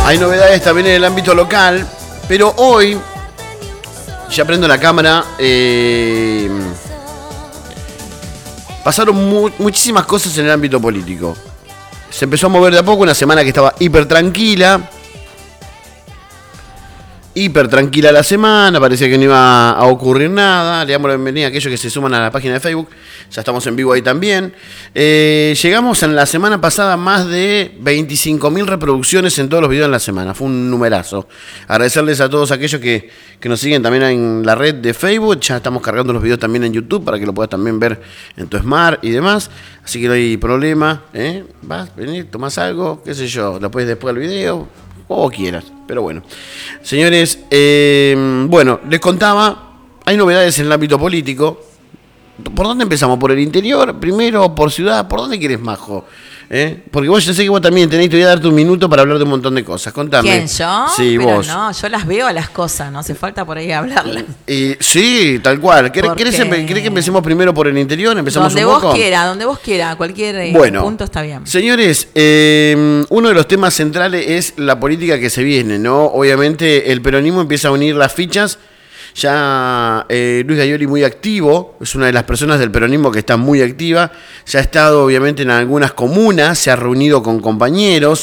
Hay novedades también en el ámbito local, pero hoy, ya prendo la cámara, pasaron muchísimas cosas en el ámbito político. Se empezó a mover de a poco, una semana que estaba hiper tranquila la semana, parecía que no iba a ocurrir nada. Le damos la bienvenida a aquellos que se suman a la página de Facebook, ya estamos en vivo ahí también. Llegamos en la semana pasada a más de 25.000 reproducciones en todos los videos en la semana, fue un numerazo. Agradecerles a todos aquellos que nos siguen también en la red de Facebook, ya estamos cargando los videos también en YouTube para que lo puedas también ver en tu Smart y demás, así que no hay problema, vas, venir, tomás algo, qué sé yo, lo puedes después del video, como quieras, pero bueno. Señores, bueno, les contaba, hay novedades en el ámbito político. ¿Por dónde empezamos? ¿Por el interior? ¿Primero? ¿Por ciudad? ¿Por dónde querés, Majo? Porque vos, yo sé que vos también tenés, te voy a darte un minuto para hablar de un montón de cosas. Contame. ¿Quién, yo? Sí, pero vos. No, yo las veo a las cosas, no hace falta por ahí hablarlas. Sí, tal cual. ¿Querés que empecemos primero por el interior? ¿Empezamos donde un poco? Donde vos quieras, cualquier punto está bien. Señores, uno de los temas centrales es la política que se viene, ¿no? Obviamente el peronismo empieza a unir las fichas. Ya Luis Gayoli muy activo, es una de las personas del peronismo que está muy activa, ya ha estado obviamente en algunas comunas, se ha reunido con compañeros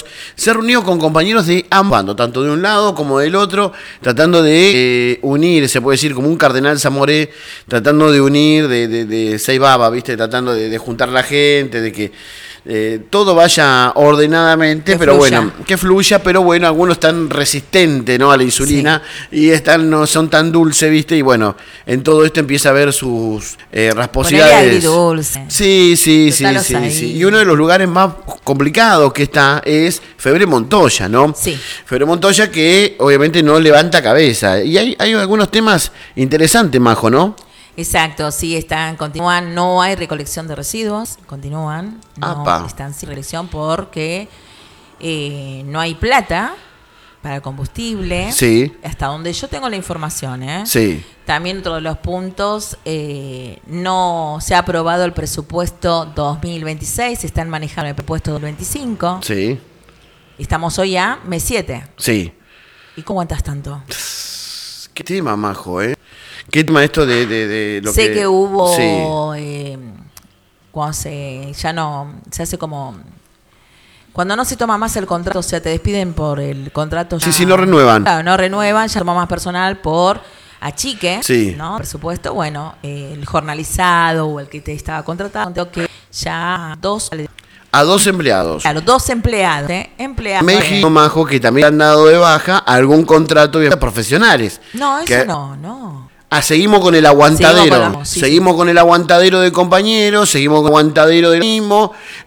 de ambos bandos, tanto de un lado como del otro, tratando de unir, se puede decir como un cardenal Zamoré, tratando de unir, de Seibaba, ¿viste? Tratando de juntar la gente, de que todo vaya ordenadamente, que fluya, pero bueno, algunos están resistentes, ¿no?, a la insulina, sí, y no son tan dulces, ¿viste? Y bueno, en todo esto empieza a ver sus rasposidades. Sí. Y uno de los lugares más complicados que está es Febre Montoya, ¿no? Sí. Febre Montoya que obviamente no levanta cabeza. Y hay algunos temas interesantes, Majo, ¿no? Exacto, sí, continúan, no hay recolección de residuos, continúan, están sin recolección porque no hay plata para combustible, sí, hasta donde yo tengo la información, sí. También otro de los puntos, no se ha aprobado el presupuesto 2026, se están manejando el presupuesto 2025, sí. Estamos hoy a mes 7. Sí. ¿Y cómo aguantas tanto? Qué tema, Majo, ¿Qué tema esto de lo sé que hubo, sí, cuando ya no, se hace como, cuando no se toma más el contrato, o sea, te despiden por el contrato. Sí, no renuevan. Claro, no renuevan, ya toma más personal por achique, sí, ¿no? Por supuesto, bueno, el jornalizado o el que te estaba contratando, que ya a dos empleados. Claro, 2 empleados. México, Majo, que también han dado de baja algún contrato de profesionales. No, eso no. Seguimos con el aguantadero. Seguimos con el aguantadero de compañeros, seguimos con el aguantadero del mismo.